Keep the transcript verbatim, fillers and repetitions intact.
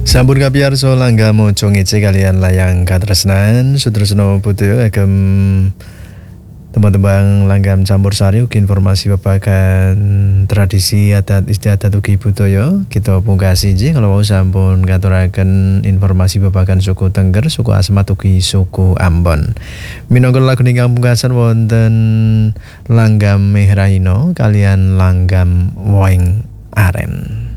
Sampun kapiyarsa langga moco ngece kalian layang katresnan Sutresno Putyo agem tembang-tembang langgam campur sari ugi informasi babagan tradisi adat istiadat ugi budaya kita pungkasi nggih kalau mau sampun ngaturaken informasi babagan suku Tengger, suku Asmat ugi suku Ambon. Minangka lagu ingkang pungkasan wonten langgam Mehrahino kalian langgam Woeng Aren.